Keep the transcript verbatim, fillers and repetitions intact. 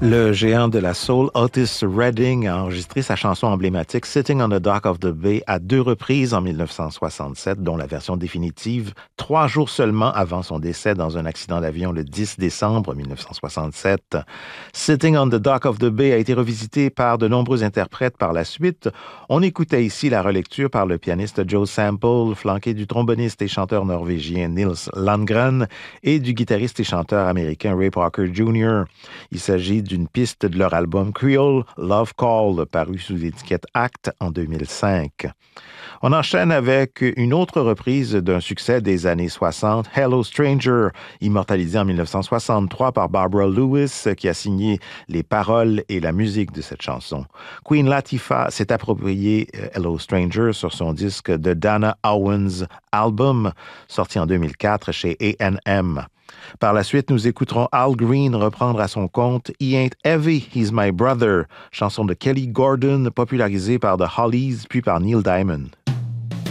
Le géant de la soul, Otis Redding, a enregistré sa chanson emblématique Sitting on the Dock of the Bay à deux reprises en mille neuf cent soixante-sept, dont la version définitive trois jours seulement avant son décès dans un accident d'avion le dix décembre mille neuf cent soixante-sept. Sitting on the Dock of the Bay a été revisité par de nombreux interprètes par la suite. On écoutait ici la relecture par le pianiste Joe Sample, flanqué du tromboniste et chanteur norvégien Nils Landgren et du guitariste et chanteur américain Ray Parker junior Il s'agit d'une piste de leur album Creole Love Call, paru sous l'étiquette Act en deux mille cinq. On enchaîne avec une autre reprise d'un succès des années soixante, Hello Stranger, immortalisé en mille neuf cent soixante-trois par Barbara Lewis, qui a signé les paroles et la musique de cette chanson. Queen Latifah s'est approprié Hello Stranger sur son disque The Dana Owens Album, sorti en deux mille quatre chez A and M. Par la suite, nous écouterons Al Green reprendre à son compte He Ain't Heavy, He's My Brother, chanson de Kelly Gordon popularisée par The Hollies puis par Neil Diamond.